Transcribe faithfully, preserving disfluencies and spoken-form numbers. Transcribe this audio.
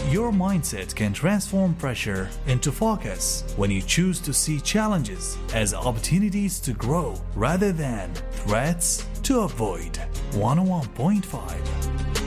Your mindset can transform pressure into focus when you choose to see challenges as opportunities to grow rather than threats to avoid. one oh one point five